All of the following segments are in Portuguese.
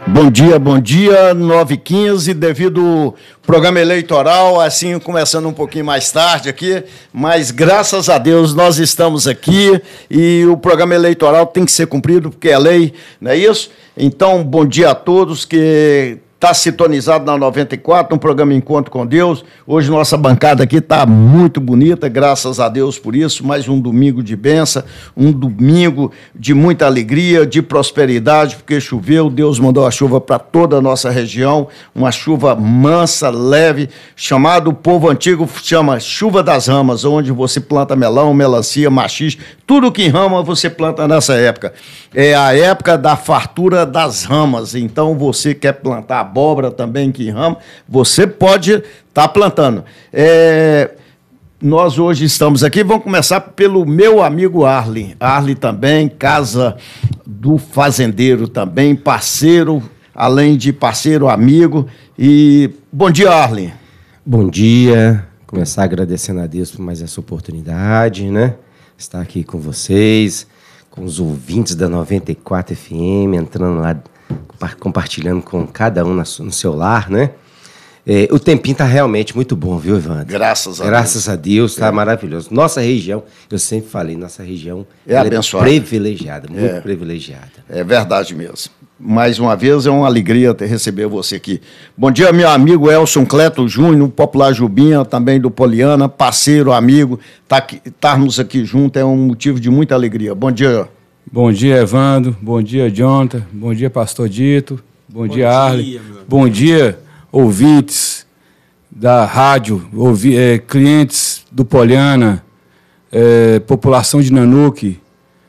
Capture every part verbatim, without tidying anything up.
Bom dia, bom dia, nove e quinze, devido ao programa eleitoral, assim, começando um pouquinho mais tarde aqui, mas graças a Deus nós estamos aqui e o programa eleitoral tem que ser cumprido, porque é lei, não é isso? Então, bom dia a todos que está sintonizado na noventa e quatro, no programa Encontro com Deus. Hoje nossa bancada aqui está muito bonita, graças a Deus por isso. Mais um domingo de bênção, um domingo de muita alegria, de prosperidade, porque choveu, Deus mandou a chuva para toda a nossa região, uma chuva mansa, leve, chamado o povo antigo chama chuva das ramas, onde você planta melão, melancia, maxixe, tudo que rama você planta nessa época. É a época da fartura das ramas, então você quer plantar abóbora também que rama, você pode estar tá plantando. É, nós hoje estamos aqui, vamos começar pelo meu amigo Arli. Arli também, casa do fazendeiro também, parceiro, além de parceiro, amigo. E bom dia, Arli. Bom dia, começar agradecendo a Deus por mais essa oportunidade, né? Estar aqui com vocês, com os ouvintes da noventa e quatro F M, entrando lá, compartilhando com cada um no seu lar, né? É, o tempinho tá realmente muito bom, viu, Evandro? Graças a Deus. Graças a Deus, tá é. maravilhoso. Nossa região, eu sempre falei, nossa região é abençoada. É privilegiada, muito é. privilegiada. É verdade mesmo. Mais uma vez, é uma alegria ter receber você aqui. Bom dia, meu amigo Elson Cleto Júnior, popular Jubinha, também do Poliana, parceiro, amigo. Tá aqui, estarmos aqui juntos é um motivo de muita alegria. Bom dia. Bom dia, Evandro. Bom dia, Jonathan. Bom dia, Pastor Dito. Bom, Bom dia, Arli. Bom dia, ouvintes da rádio, ouvi, é, clientes do Poliana, é, população de Nanuque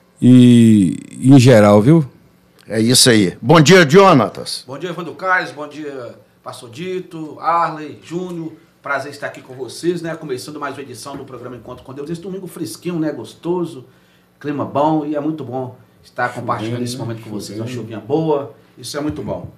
e, e em geral, viu? É isso aí. Bom dia, Jonatas. Bom dia, Evandro Carlos. Bom dia, Pastor Dito, Arley, Júnior. Prazer estar aqui com vocês, né? Começando mais uma edição do programa Encontro com Deus. Esse domingo fresquinho, né? Gostoso, clima bom e é muito bom estar compartilhando esse momento com vocês. Uma chuvinha boa, isso é muito bom.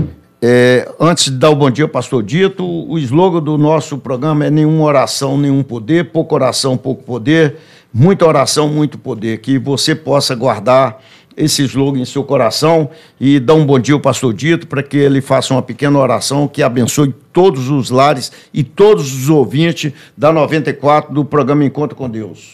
É, antes de dar o bom dia, Pastor Dito, o slogan do nosso programa é nenhuma oração, nenhum poder, pouca oração, pouco poder, muita oração, muito poder. Que você possa guardar esse slogan em seu coração e dar um bom dia ao Pastor Dito para que ele faça uma pequena oração que abençoe todos os lares e todos os ouvintes da noventa e quatro do programa Encontro com Deus.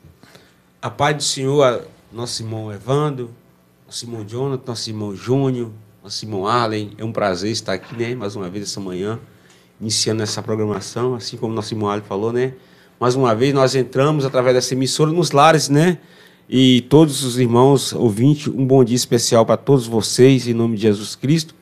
A paz do Senhor, nosso irmão Evandro, nosso irmão Jonathan, nosso irmão Júnior, nosso irmão Arlen. É um prazer estar aqui, né, mais uma vez essa manhã, iniciando essa programação, assim como nosso irmão Arlen falou, né? Mais uma vez nós entramos através dessa emissora nos lares, né? E todos os irmãos ouvintes, um bom dia especial para todos vocês, em nome de Jesus Cristo.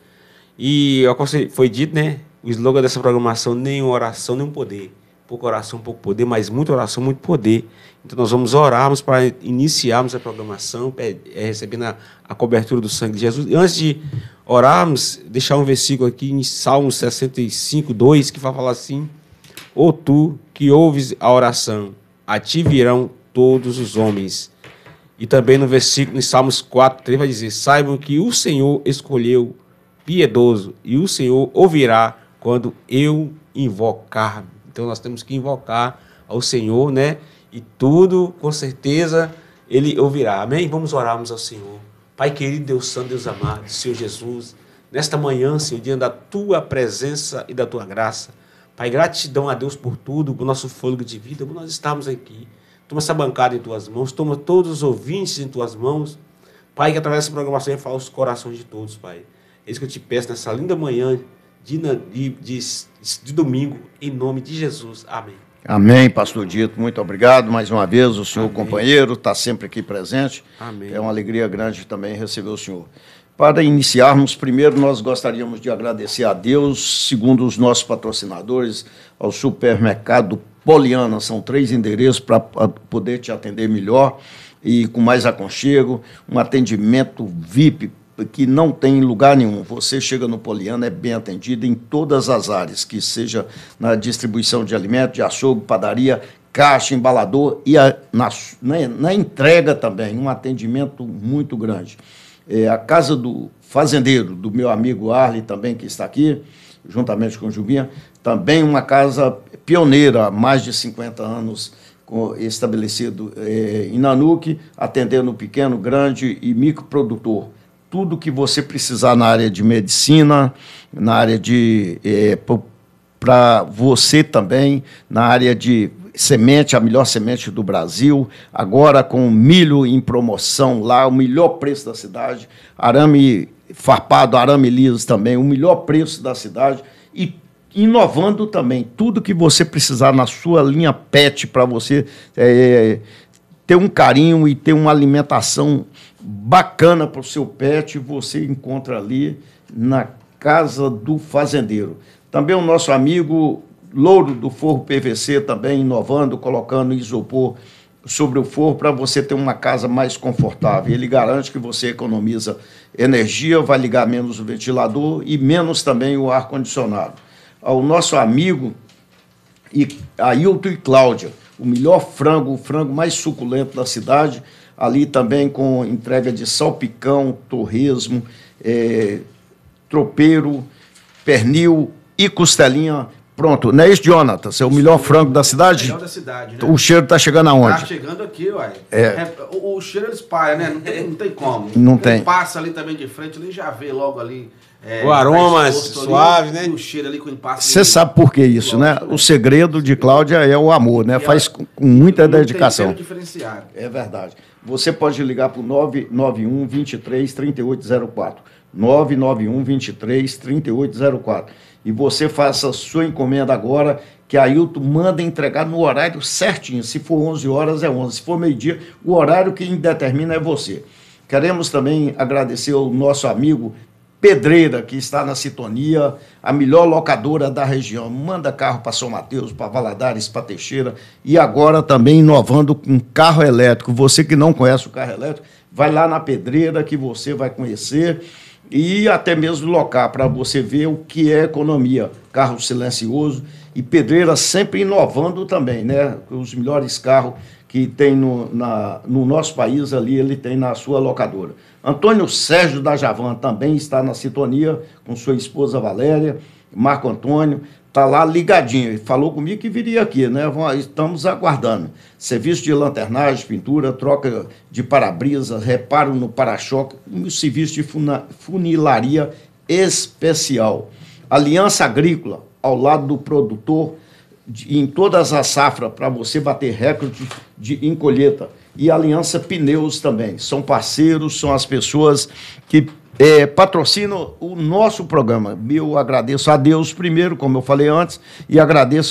E foi dito, né? O slogan dessa programação, nenhuma oração, nenhum poder. Pouca oração, pouco poder, mas muita oração, muito poder. Então nós vamos orarmos para iniciarmos a programação, é, recebendo a, a cobertura do sangue de Jesus. E antes de orarmos, deixar um versículo aqui em Salmos sessenta e cinco, dois, que vai falar assim: Ó tu que ouves a oração, a ti virão todos os homens. E também no versículo, em Salmos quatro, três, vai dizer: saibam que o Senhor escolheu piedoso, e o Senhor ouvirá quando eu invocar. Então nós temos que invocar ao Senhor, né? E tudo, com certeza, Ele ouvirá. Amém? Vamos orarmos ao Senhor. Pai querido, Deus santo, Deus amado, Senhor Jesus, nesta manhã, Senhor, diante da Tua presença e da Tua graça. Pai, gratidão a Deus por tudo, por nosso fôlego de vida, por nós estarmos aqui. Toma essa bancada em Tuas mãos, toma todos os ouvintes em Tuas mãos. Pai, que através dessa programação fala os corações de todos, Pai. É isso que eu te peço nessa linda manhã de, de, de, de domingo, em nome de Jesus. Amém. Amém, Pastor Dito. Muito obrigado mais uma vez. O senhor, Amém. Companheiro, está sempre aqui presente. Amém. É uma alegria grande também receber o senhor. Para iniciarmos, primeiro nós gostaríamos de agradecer a Deus, segundo os nossos patrocinadores, ao supermercado Poliana. São três endereços para poder te atender melhor e com mais aconchego, um atendimento V I P que não tem em lugar nenhum. Você chega no Poliana, é bem atendido em todas as áreas, que seja na distribuição de alimentos, de açougue, padaria, caixa, embalador e a, na, na, na entrega também, um atendimento muito grande. É, a casa do fazendeiro, do meu amigo Arli também, que está aqui, juntamente com o Jubinha, também uma casa pioneira, há mais de cinquenta anos, com, estabelecido é, em Nanuque, atendendo pequeno, grande e microprodutor. tudo que você precisar na área de medicina, na área de... É, para você também, na área de semente, a melhor semente do Brasil, agora com milho em promoção lá, o melhor preço da cidade, arame farpado, arame liso também, o melhor preço da cidade, e inovando também, tudo que você precisar na sua linha pet para você é, ter um carinho e ter uma alimentação bacana para o seu pet, você encontra ali na Casa do Fazendeiro. Também o nosso amigo Louro do Forro P V C também inovando, colocando isopor sobre o forro para você ter uma casa mais confortável. Ele garante que você economiza energia, vai ligar menos o ventilador e menos também o ar-condicionado. Ao nosso amigo Ailton e Cláudia, o melhor frango, o frango mais suculento da cidade, ali também com entrega de salpicão, torresmo, é, tropeiro, pernil e costelinha. Pronto, não é isso, Jonathan? Você é o melhor frango da cidade? O melhor da cidade, né? O cheiro está chegando aonde? Tá chegando aqui, uai. É. É, o, o cheiro ele espalha, né? Não tem, não tem como. Não ele tem. passa ali também de frente, ele já vê logo ali. É, o aroma tá suave, ali, né? E o cheiro ali com o impasse. Você sabe por que isso, né? O segredo de Cláudia é o amor, né? Faz com muita dedicação. Diferenciado. É verdade. Você pode ligar para o nove nove um, vinte e três, trinta e oito zero quatro. nove nove um, vinte e três, trinta e oito zero quatro. E você faça a sua encomenda agora, que a Ailton manda entregar no horário certinho. Se for onze horas, é onze. Se for meio-dia, o horário que determina é você. Queremos também agradecer ao nosso amigo Pedreira, que está na sintonia, a melhor locadora da região. Manda carro para São Mateus, para Valadares, para Teixeira, e agora também inovando com carro elétrico. Você que não conhece o carro elétrico, vai lá na Pedreira que você vai conhecer e até mesmo locar para você ver o que é economia. Carro silencioso e Pedreira sempre inovando também, né? Os melhores carros que tem no, na, no nosso país ali, ele tem na sua locadora. Antônio Sérgio da Javan também está na sintonia com sua esposa Valéria, Marco Antônio, está lá ligadinho. Ele falou comigo que viria aqui, né? Estamos aguardando. Serviço de lanternagem, pintura, troca de para-brisa, reparo no para-choque, um serviço de funilaria especial. Aliança Agrícola, ao lado do produtor, de, em todas as safras, para você bater recorde de, em colheita. E Aliança Pneus também. São parceiros, são as pessoas que é, patrocinam o nosso programa. Eu agradeço a Deus primeiro, como eu falei antes, e agradeço